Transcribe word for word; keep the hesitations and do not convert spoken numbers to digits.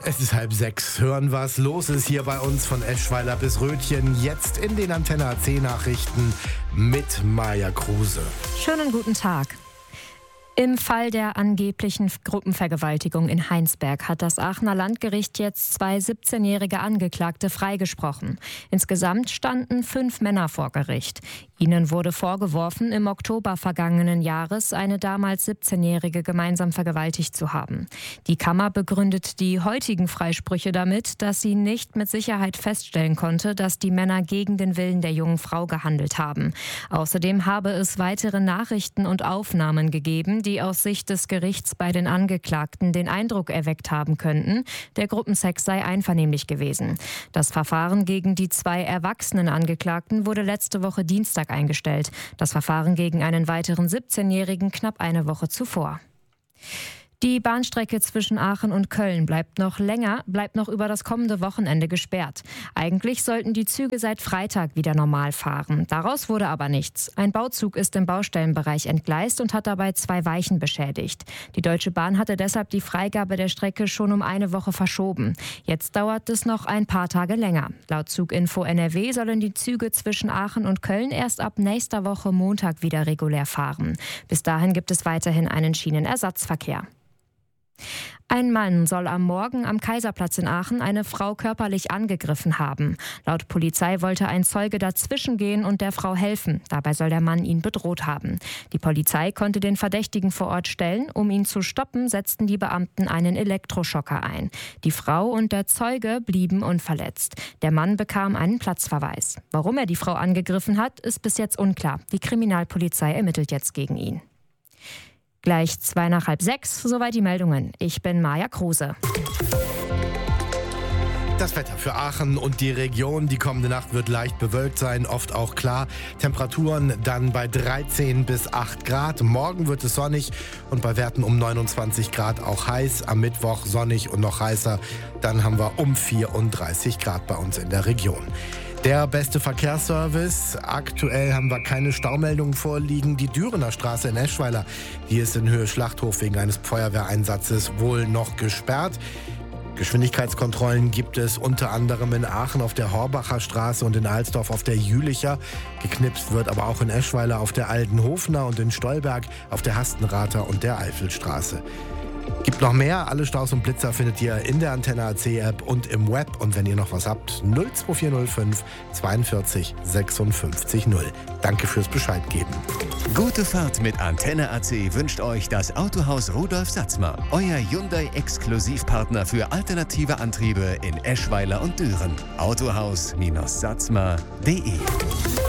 Es ist halb sechs. Hören, was los ist hier bei uns von Eschweiler bis Rötchen. Jetzt in den Antenne A C Nachrichten mit Maja Kruse. Schönen guten Tag. Im Fall der angeblichen Gruppenvergewaltigung in Heinsberg hat das Aachener Landgericht jetzt zwei siebzehnjährige Angeklagte freigesprochen. Insgesamt standen fünf Männer vor Gericht. Ihnen wurde vorgeworfen, im Oktober vergangenen Jahres eine damals siebzehnjährige gemeinsam vergewaltigt zu haben. Die Kammer begründet die heutigen Freisprüche damit, dass sie nicht mit Sicherheit feststellen konnte, dass die Männer gegen den Willen der jungen Frau gehandelt haben. Außerdem habe es weitere Nachrichten und Aufnahmen gegeben, die aus Sicht des Gerichts bei den Angeklagten den Eindruck erweckt haben könnten, der Gruppensex sei einvernehmlich gewesen. Das Verfahren gegen die zwei erwachsenen Angeklagten wurde letzte Woche Dienstag eingestellt. Das Verfahren gegen einen weiteren siebzehnjährigen knapp eine Woche zuvor. Die Bahnstrecke zwischen Aachen und Köln bleibt noch länger, bleibt noch über das kommende Wochenende gesperrt. Eigentlich sollten die Züge seit Freitag wieder normal fahren. Daraus wurde aber nichts. Ein Bauzug ist im Baustellenbereich entgleist und hat dabei zwei Weichen beschädigt. Die Deutsche Bahn hatte deshalb die Freigabe der Strecke schon um eine Woche verschoben. Jetzt dauert es noch ein paar Tage länger. Laut Zuginfo N R W sollen die Züge zwischen Aachen und Köln erst ab nächster Woche Montag wieder regulär fahren. Bis dahin gibt es weiterhin einen Schienenersatzverkehr. Ein Mann soll am Morgen am Kaiserplatz in Aachen eine Frau körperlich angegriffen haben. Laut Polizei wollte ein Zeuge dazwischen gehen und der Frau helfen. Dabei soll der Mann ihn bedroht haben. Die Polizei konnte den Verdächtigen vor Ort stellen. Um ihn zu stoppen, setzten die Beamten einen Elektroschocker ein. Die Frau und der Zeuge blieben unverletzt. Der Mann bekam einen Platzverweis. Warum er die Frau angegriffen hat, ist bis jetzt unklar. Die Kriminalpolizei ermittelt jetzt gegen ihn. Gleich zwei nach halb sechs, soweit die Meldungen. Ich bin Maja Kruse. Das Wetter für Aachen und die Region. Die kommende Nacht wird leicht bewölkt sein, oft auch klar. Temperaturen dann bei dreizehn bis acht Grad. Morgen wird es sonnig und bei Werten um neunundzwanzig Grad auch heiß. Am Mittwoch sonnig und noch heißer. Dann haben wir um vierunddreißig Grad bei uns in der Region. Der beste Verkehrsservice. Aktuell haben wir keine Staumeldungen vorliegen. Die Dürener Straße in Eschweiler, die ist in Höhe Schlachthof wegen eines Feuerwehreinsatzes wohl noch gesperrt. Geschwindigkeitskontrollen gibt es unter anderem in Aachen auf der Horbacher Straße und in Alsdorf auf der Jülicher. Geknipst wird aber auch in Eschweiler auf der Altenhofener und in Stolberg auf der Hastenrather und der Eifelstraße. Gibt noch mehr. Alle Staus und Blitzer findet ihr in der Antenne A C App und im Web. Und wenn ihr noch was habt, null zwei vier null fünf zweiundvierzig sechsundfünfzig null. Danke fürs Bescheid geben. Gute Fahrt mit Antenne A C wünscht euch das Autohaus Rudolf Satzmer. Euer Hyundai-Exklusivpartner für alternative Antriebe in Eschweiler und Düren. autohaus Bindestrich satzmer punkt de